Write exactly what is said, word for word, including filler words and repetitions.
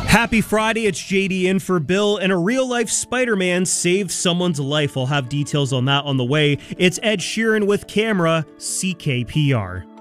Happy Friday, it's J D in for Bill, and a real-life Spider-Man saved someone's life. I'll have details on that on the way. It's Ed Sheeran with Camera, C K P R.